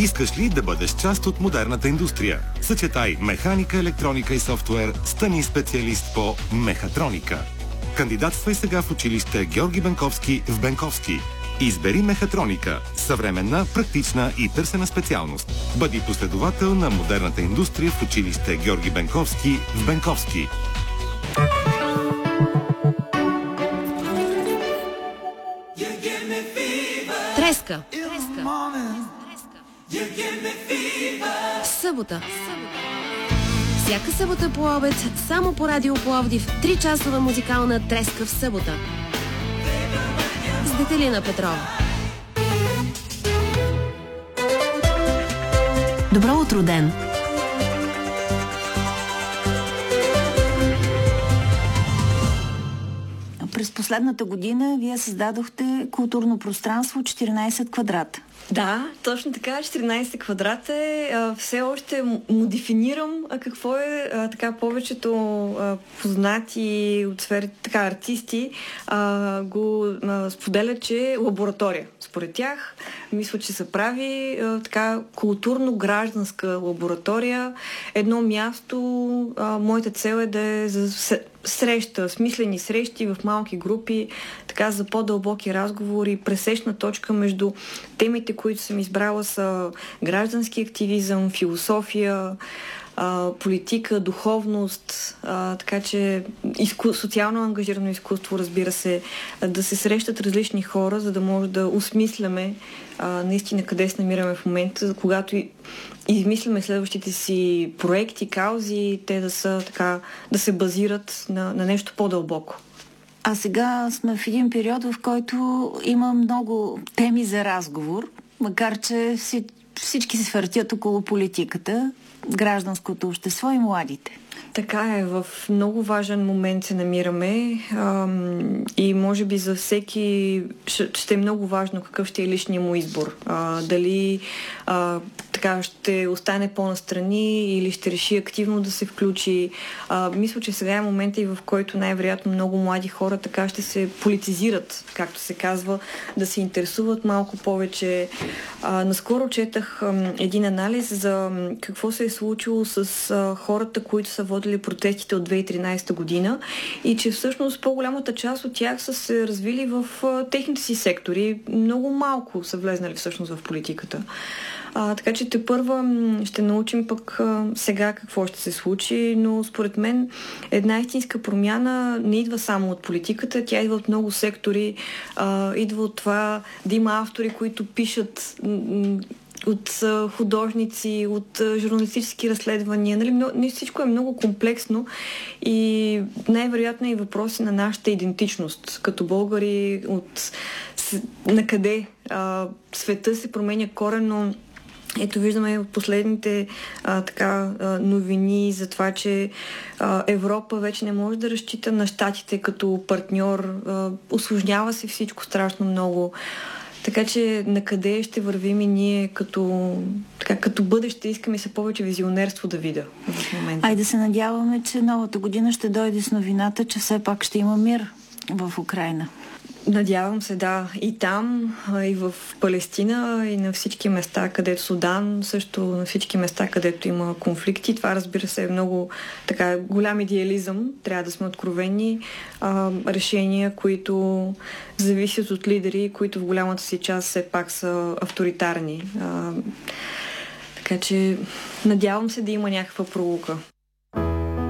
Искаш ли да бъдеш част от модерната индустрия? Съчетай механика, електроника и софтуер, стани специалист по мехатроника. Кандидатствай сега в училище Георги Бенковски в Бенковски. Избери мехатроника. Съвременна, практична и търсена специалност. Бъди последовател на модерната индустрия в училище Георги Бенковски в Бенковски. Треска. Събота. Всяка събота по обед, само по Радио Пловдив, 3-часова музикална треска в събота. С Детелина Петрова. Добро утро, ден! През последната година вие създадохте културно пространство 14 квадрата. Да, точно така. 14 квадрата е. Все още му дефинирам какво е така повечето познати от сферите така артисти го споделят, че е лаборатория. Според тях, мисля, че се прави така културно-гражданска лаборатория. Едно място, моята цел е да е за среща, смислени срещи в малки групи, така за по-дълбоки разговори, пресечна точка между темите, които съм избрала, са граждански активизъм, философия, политика, духовност, така че социално ангажирано изкуство, разбира се, да се срещат различни хора, за да може да осмисляме наистина къде се намираме в момента, когато измисляме следващите си проекти, каузи, те да са така, да се базират на нещо по-дълбоко. А сега сме в един период, в който има много теми за разговор, макар че всички се свъртят около политиката, гражданското общество и младите. Така е, в много важен момент се намираме и може би за всеки ще е много важно какъв ще е личният му избор. Дали така ще остане по-настрани или ще реши активно да се включи. Мисля, че сега е момента, и в който най-вероятно много млади хора така ще се политизират, както се казва, да се интересуват малко повече. Наскоро четах един анализ за какво се е случило с хората, които са водили протестите от 2013 година и че всъщност по-голямата част от тях са се развили в техните си сектори. Много малко са влезнали всъщност в политиката. Така че тепърва ще научим пък сега какво ще се случи, но според мен една истинска промяна не идва само от политиката, тя идва от много сектори, идва от това да има автори, които пишат, от художници, от журналистически разследвания. Нали, всичко е много комплексно и най-вероятно и въпроси на нашата идентичност. Като българи, на къде света се променя коренно. Ето виждаме в последните новини за това, че Европа вече не може да разчита на щатите като партньор. Усложнява се всичко страшно много. Така че на къде ще вървим и ние като бъдеще искаме се повече визионерство да видя в момента. Айде да се надяваме, че новата година ще дойде с новината, че все пак ще има мир в Украйна. Надявам се, да. И там, и в Палестина, и на всички места, където Судан, също на всички места, където има конфликти. Това, разбира се, е много така голям идеализъм. Трябва да сме откровени. Решения, които зависят от лидери, които в голямата си част все пак са авторитарни. Така че надявам се да има някаква пролука.